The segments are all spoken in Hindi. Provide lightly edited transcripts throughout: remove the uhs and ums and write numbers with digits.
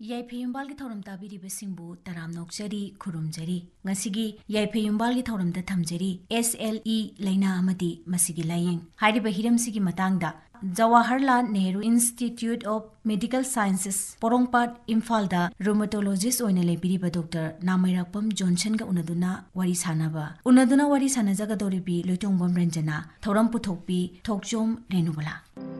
ꯌꯥꯏꯐꯩꯌꯨꯝꯕꯥꯜꯒꯤ ꯊꯧꯔꯝ ꯇꯥꯕꯤꯔꯤꯕꯁꯤꯡꯕꯨ ꯇꯔꯥꯝ ꯅꯣꯛꯆꯔꯤ ꯈꯨꯔꯨꯝꯖꯔꯤ ꯉꯁꯤꯒꯤ ꯌꯥꯏꯐꯩꯌꯨꯝꯕꯥꯜꯒꯤ ꯊꯧꯔꯝꯗ ꯊꯝꯖꯔꯤ SLE ꯂꯩꯅꯥ ꯑꯃꯗꯤ ꯃꯁꯤꯒꯤ ꯂꯥꯌꯦꯡ ꯍꯥꯏꯔꯤꯕ ꯍꯤꯔꯝꯁꯤꯒꯤ ꯃꯇꯥꯡꯗ Jawaharlal Nehru institute of medical sciences ꯄꯣꯔꯣꯡꯄꯥꯠ ꯏꯝꯐꯥꯜꯗ ꯔꯨꯃꯇꯣꯂꯣꯖꯤꯁ ꯑꯣꯏꯅ ꯂꯩꯕꯤꯔꯤꯕ ꯗꯣꯛꯇꯔ ꯅꯥꯃꯩꯔꯥꯛꯄꯝ ꯖꯣꯟꯁꯟꯒ ꯎꯅꯗꯨꯅ ꯋꯥꯔꯤ ꯁꯥꯅꯖꯒꯗꯧꯔꯤꯕꯤ ꯂꯣꯏꯇꯣꯡꯕꯝ ꯔꯟꯖꯅꯥ ꯊꯧꯔꯝ ꯄꯨꯊꯣꯛꯄꯤ ꯊꯣꯛꯆꯣꯝ ꯔꯦꯅꯨꯕꯂꯥ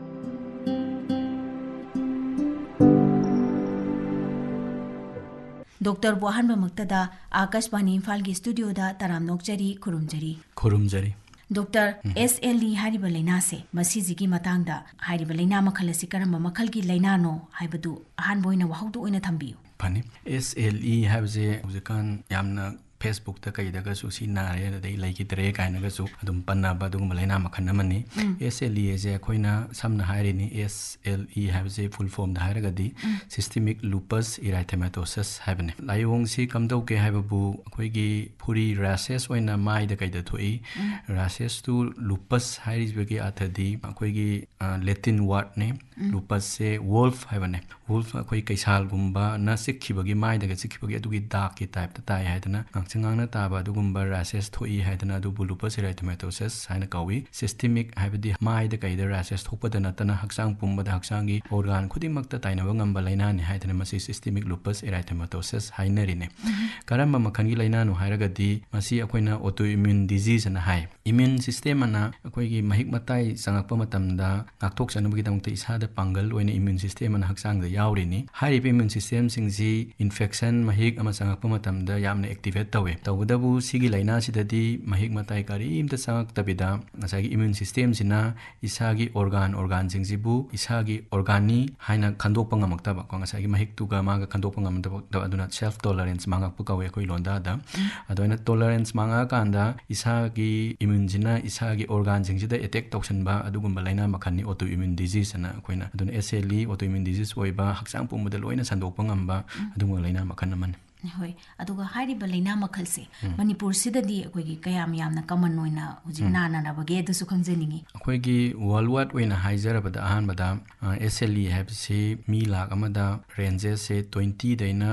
ꯗꯣꯛꯇꯔ ꯕꯨ ꯑꯍꯥꯟꯕꯃꯛꯇꯗ आकाशवाणी इम्फाल स्टूडियोदा तराम नोक्चरी खुरुमजरी डॉक्टर SLE हारिबा लैनासे मसीजिगी मतांगदा हारिबा लैना मखल असि करम मखलगी लैनानो हाइबदु अहानबो ओइना वहाउदु ओइना थंबियु funny SLE हाइबजे हुजकान यामना Facebook ta kai daga su si na re da lai ki tre kai na ga su adum panna ba dum laina makhan namani SLE je khoina samna hairi ni SLE have je full form da haira ga di systemic lupus erythematosus habne layong si kamdau ke haibu khoi gi phuri rashes oina mai da kai da thoi rashes tu lupus hairi be gi athadi khoi gi latin word ne lupus se wolf habne wolf khoi kaisal gumba na sikhi gi mai da ga sikhi gi adu gi dark ki type ta tai haidana Singangna taba dugumba rashes thoi haidana du lupus erythematosus haina kawi systemic haibadi mai da kai da rashes thokpada natana haksang pumba da haksangi organ khudimakta tainaba ngamba laina ni haidana masi systemic lupus erythematosus hainari ne karamba makhangi laina no hairagadi masi akoina autoimmune disease na hai immune system ana akoi gi mahik matai sangakpa matamda ngakthok sanubagi damta isada pangal oina immune system ana haksang da yauri ni hari immune system singji infection mahik ama sangakpa matamda yamna activate तवदबु सिगी लाइना सिददी महिक मताई करीमता संगक्तबिदा नसागी इम्यून सिस्टम सिना इसागी organ सिंगजिबु इसागी organi हाइना खंदोकपा ngमक्तबा को नसागी महिक तुगा मागा खंदोकपा ngमतबा अदुना सेल्फ टॉलरेंस मांगकपु कवे कोइ लोंदा दा अदोइना टॉलरेंस मांगा कांदा इसागी इम्यून जिना इसागी organ सिंगजिदा अटैक तौसनबा अदुगुंबा लाइना मखनि ऑटो इम्यून डिजीज ना Koyna अदुना SLE auto immune disease ओइबा हक्सांग पुमुदा लोइना संदोकपा ngमबा अदुगुंबा लाइना मखन मन होय अदुगा हारिबा लैना मखलसे मणिपुर सिददी अखोगी कयाम यामना कमन ओइना हुजि नानानाबगे दुसु खंजनिंगी अखोगी वर्ल्ड वाइड ओइना हाइजरबदा अहानबदा SLE हैबसे मी लाख अमदा रेंजेस से 20 दैना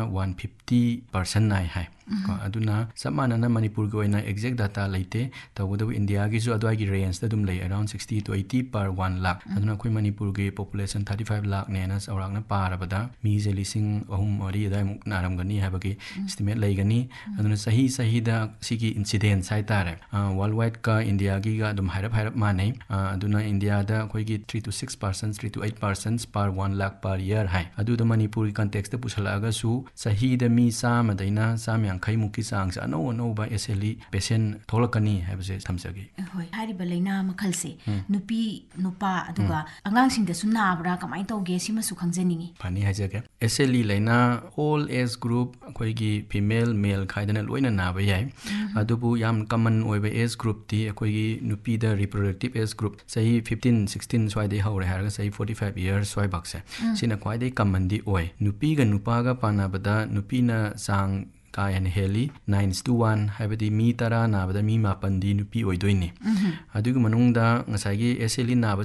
150% नाइ हाइ अदुना समानना मणिपुर गे ओइना एग्जैक्ट डाटा लेते तबदबु इंडिया गे जो अदवागी रेंज ददुम ले अराउंड 60 to 80 per 1 lakh अदुना कोइ मणिपुर गे पॉपुलेशन 35 लाख नेना औरागना पारबदा मी जे लिसिंग अहुम मरी अदाइ मुक नारमगनी हैबगे एस्टिमेट लेगनी अदुना सही दा सिगी इंसिडेंट साइ तारे वर्ल्ड वाइड का इंडिया गी गा दम हाइरप माने अदुना इंडिया दा कोइगी 3 to 6% 3 to 8% per 1 lakh per year hai अदुदा Manipur गी कॉन्टेक्स्ट दा पुछलागा सु सही दा मी साम दैना साम खै मुकी सांग सा नो बा SLE पेशेंट थोलकनी हैबसे थमसगी होय हारिबा लैना मखलसे नुपी नुपा अदुगा अंगांसिंग दा सुनाबरा कमाइ तौगे सिमसु खंजनिंगी फनी हाजगे SLE लैना all age group अखोइगी female male खाइदना लोइना नाबा याय अदुबु याम कॉमन ओइबा एज ग्रुप ती अखोइगी नुपी दा रिप्रोडक्टिव एज ग्रुप सही 15 16 स्वाइदे हौरे हारगा सही 45 इयर्स स्वाइ बक्से सिना क्वाइदे कॉमन दी ओय नुपी गा नुपागा पानाबदा नुपीना सांग कायन हेली 9:1 हाइबदी मी तरा नाबदा मी मापन दी नुपी ओइदोइनी अदुगु मनुंगदा ngसागी SLE नाबा